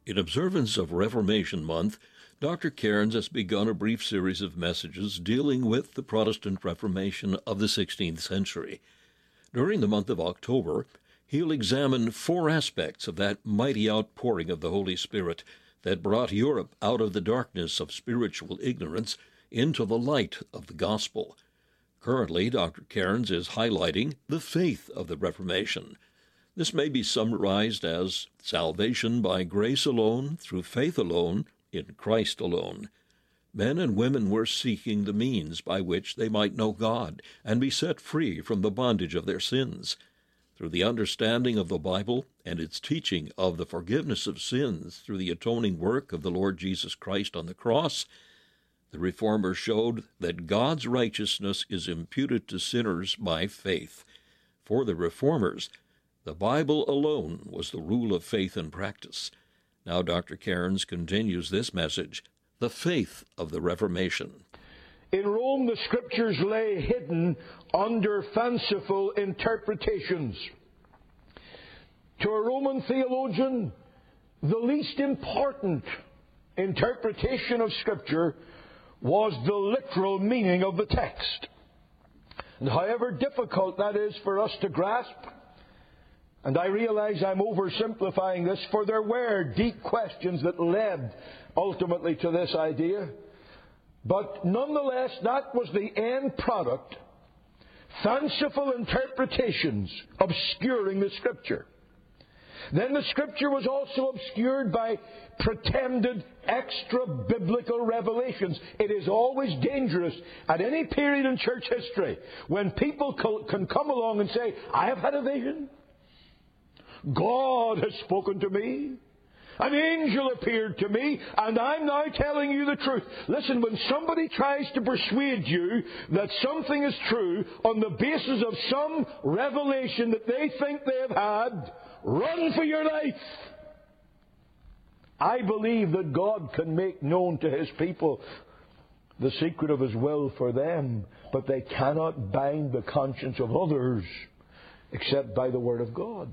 In observance of Reformation Month, Dr. Cairns has begun a brief series of messages dealing with the Protestant Reformation of the 16th century. During the month of October, he'll examine 4 aspects of that mighty outpouring of the Holy Spirit that brought Europe out of the darkness of spiritual ignorance into the light of the gospel. Currently, Dr. Cairns is highlighting the faith of the Reformation. This may be summarized as salvation by grace alone, through faith alone, in Christ alone. Men and women were seeking the means by which they might know God and be set free from the bondage of their sins. Through the understanding of the Bible and its teaching of the forgiveness of sins through the atoning work of the Lord Jesus Christ on the cross, the Reformers showed that God's righteousness is imputed to sinners by faith. For the Reformers, the Bible alone was the rule of faith and practice. Now Dr. Cairns continues this message, the faith of the Reformation. In Rome, the Scriptures lay hidden under fanciful interpretations. To a Roman theologian, the least important interpretation of Scripture was the literal meaning of the text. And however difficult that is for us to grasp, and I realize I'm oversimplifying this, for there were deep questions that led ultimately to this idea. But nonetheless, that was the end product. Fanciful interpretations obscuring the Scripture. Then the Scripture was also obscured by pretended extra-biblical revelations. It is always dangerous at any period in church history when people can come along and say, I have had a vision. God has spoken to me. An angel appeared to me, and I'm now telling you the truth. Listen, when somebody tries to persuade you that something is true on the basis of some revelation that they think they have had, run for your life. I believe that God can make known to His people the secret of His will for them, but they cannot bind the conscience of others except by the Word of God.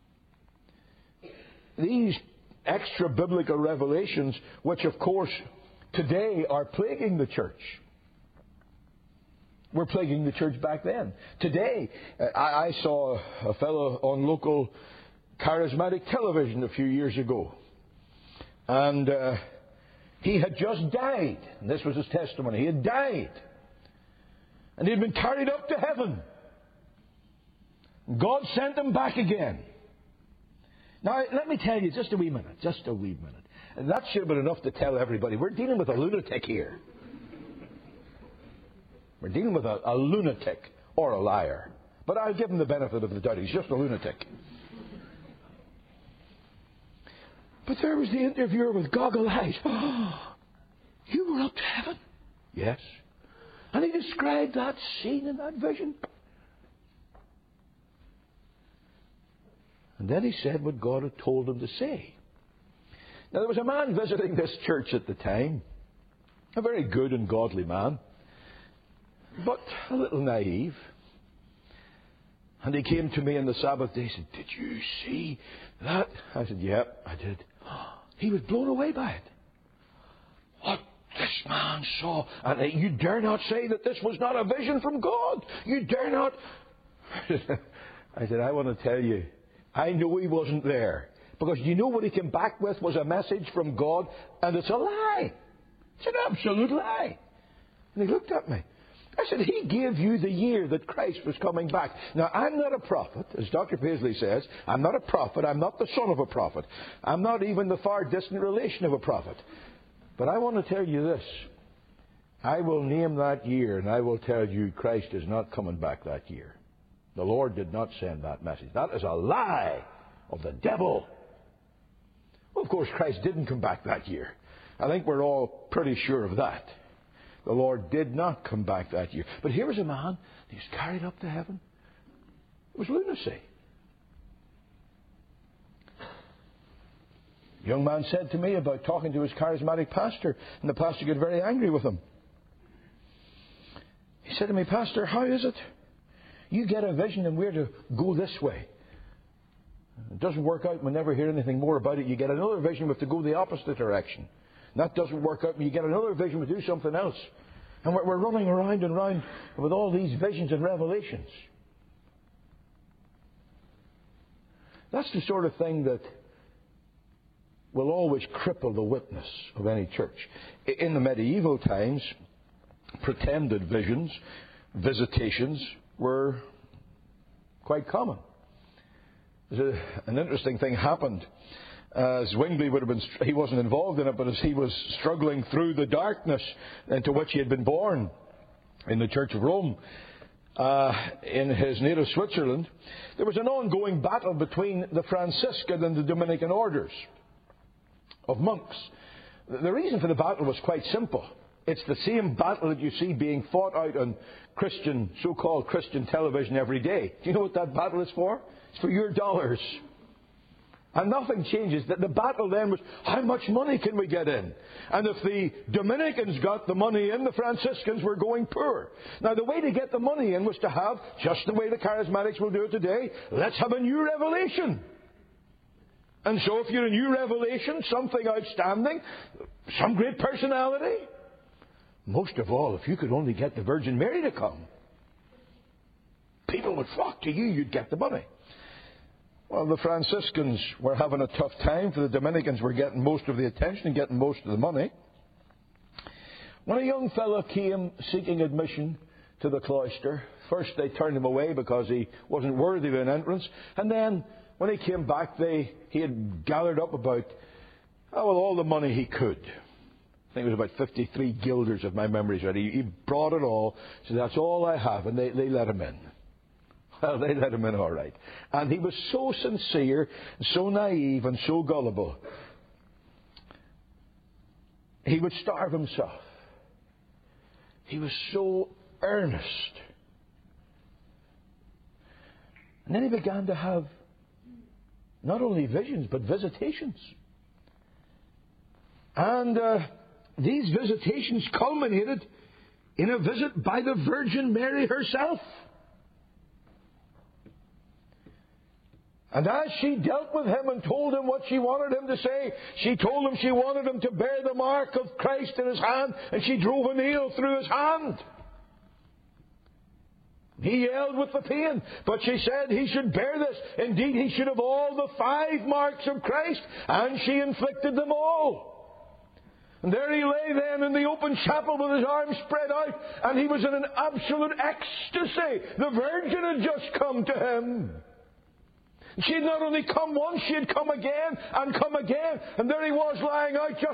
These extra-biblical revelations, which of course today are plaguing the church, were plaguing the church back then. Today, I saw a fellow on local charismatic television a few years ago, and he had just died. And this was his testimony. He had died, and he had been carried up to heaven. God sent him back again. Now, let me tell you, just a wee minute. And that should have been enough to tell everybody. We're dealing with a lunatic here. We're dealing with a lunatic or a liar. But I'll give him the benefit of the doubt. He's just a lunatic. But there was the interviewer with goggle eyes. Oh, you were up to heaven? Yes. And he described that scene and that vision. And then he said what God had told him to say. Now, there was a man visiting this church at the time, a very good and godly man, but a little naive. And he came to me on the Sabbath day and said, did you see that? I said, yep, I did. He was blown away by it. What this man saw. And you dare not say that this was not a vision from God. You dare not. I said, I want to tell you, I know he wasn't there. Because you know what he came back with was a message from God, and it's a lie. It's an absolute lie. And he looked at me. I said, He gave you the year that Christ was coming back. Now, I'm not a prophet, as Dr. Paisley says. I'm not a prophet. I'm not the son of a prophet. I'm not even the far distant relation of a prophet. But I want to tell you this. I will name that year, and I will tell you Christ is not coming back that year. The Lord did not send that message. That is a lie of the devil. Well, of course, Christ didn't come back that year. I think we're all pretty sure of that. The Lord did not come back that year. But here was a man, he was carried up to heaven. It was lunacy. A young man said to me about talking to his charismatic pastor, and the pastor got very angry with him. He said to me, Pastor, how is it? You get a vision and we're to go this way. It doesn't work out, we never hear anything more about it. You get another vision, we have to go the opposite direction. And that doesn't work out, and you get another vision, we do something else. And we're running around and round with all these visions and revelations. That's the sort of thing that will always cripple the witness of any church. In the medieval times, pretended visions, visitations were quite common. An interesting thing happened. As Zwingli would have been, he wasn't involved in it, but as he was struggling through the darkness into which he had been born in the Church of Rome, in his native Switzerland, there was an ongoing battle between the Franciscan and the Dominican orders of monks. The reason for the battle was quite simple. It's the same battle that you see being fought out on Christian, so-called Christian television every day. Do you know what that battle is for? It's for your dollars. And nothing changes. The battle then was, how much money can we get in? And if the Dominicans got the money in, the Franciscans were going poor. Now, the way to get the money in was to have, just the way the charismatics will do it today, let's have a new revelation. And so if you're a new revelation, something outstanding, some great personality, most of all, if you could only get the Virgin Mary to come, people would flock to you, you'd get the money. Well, the Franciscans were having a tough time, for the Dominicans were getting most of the attention and getting most of the money. When a young fellow came seeking admission to the cloister, first they turned him away because he wasn't worthy of an entrance, and then when he came back, he had gathered up about all the money he could. I think it was about 53 guilders, if my memory's right. He brought it all, so that's all I have, and they let him in. Well, they let him in all right. And he was so sincere, so naive, and so gullible. He would starve himself. He was so earnest. And then he began to have not only visions, but visitations. And these visitations culminated in a visit by the Virgin Mary herself. And as she dealt with him and told him what she wanted him to say, she told him she wanted him to bear the mark of Christ in his hand, and she drove a nail through his hand. He yelled with the pain, but she said he should bear this. Indeed, he should have all the 5 marks of Christ, and she inflicted them all. And there he lay then in the open chapel with his arms spread out, and he was in an absolute ecstasy. The Virgin had just come to him. She had not only come once, she had come again, and there he was lying out just